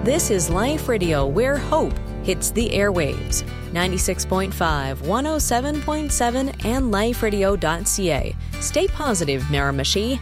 This is Life Radio, where hope hits the airwaves. 96.5, 107.7, and liferadio.ca. Stay positive, Miramichi.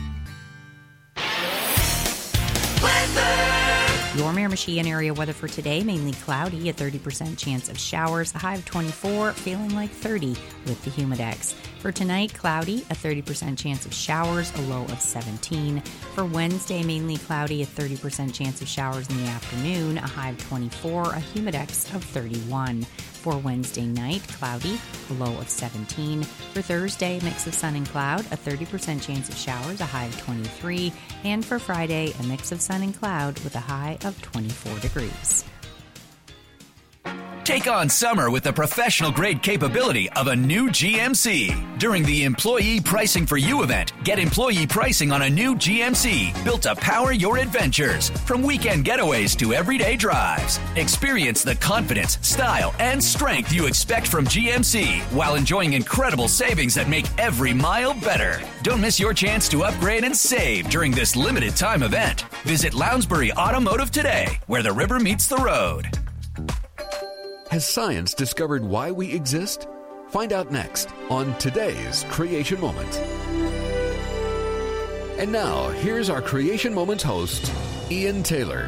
Your Miramichi and area weather for today, mainly cloudy, a 30% chance of showers, a high of 24, feeling like 30 with the Humidex. For tonight, cloudy, a 30% chance of showers, a low of 17. For Wednesday, mainly cloudy, a 30% chance of showers in the afternoon, a high of 24, a Humidex of 31. For Wednesday night, cloudy, a low of 17. For Thursday, mix of sun and cloud, a 30% chance of showers, a high of 23. And for Friday, a mix of sun and cloud with a high of 24 degrees. Take on summer with the professional-grade capability of a new GMC. During the Employee Pricing for You event, get employee pricing on a new GMC built to power your adventures. From weekend getaways to everyday drives. Experience the confidence, style, and strength you expect from GMC while enjoying incredible savings that make every mile better. Don't miss your chance to upgrade and save during this limited time event. Visit Lounsbury Automotive today, where the river meets the road. Has science discovered why we exist? Find out next on today's Creation Moment. And now, here's our Creation Moments host, Ian Taylor.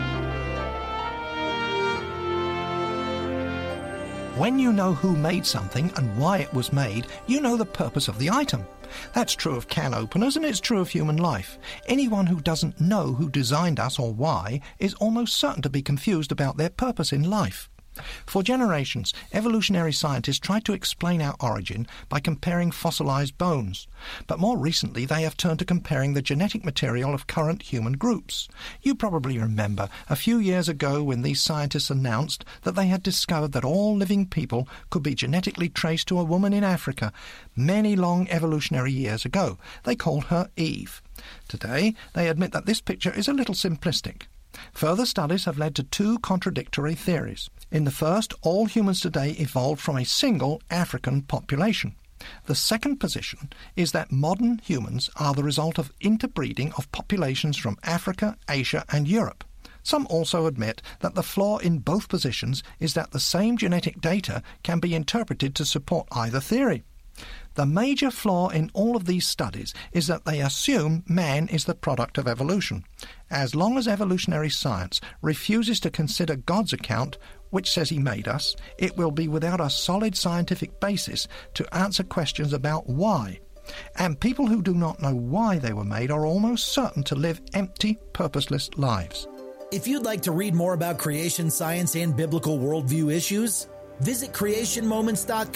When you know who made something and why it was made, you know the purpose of the item. That's true of can openers, and it's true of human life. Anyone who doesn't know who designed us or why is almost certain to be confused about their purpose in life. For generations, evolutionary scientists tried to explain our origin by comparing fossilized bones. But more recently, they have turned to comparing the genetic material of current human groups. You probably remember a few years ago when these scientists announced that they had discovered that all living people could be genetically traced to a woman in Africa many long evolutionary years ago. They called her Eve. Today, they admit that this picture is a little simplistic. Further studies have led to two contradictory theories. In the first, all humans today evolved from a single African population. The second position is that modern humans are the result of interbreeding of populations from Africa, Asia, and Europe. Some also admit that the flaw in both positions is that the same genetic data can be interpreted to support either theory. The major flaw in all of these studies is that they assume man is the product of evolution. As long as evolutionary science refuses to consider God's account, which says he made us, it will be without a solid scientific basis to answer questions about why. And people who do not know why they were made are almost certain to live empty, purposeless lives. If you'd like to read more about creation science and biblical worldview issues, visit creationmoments.com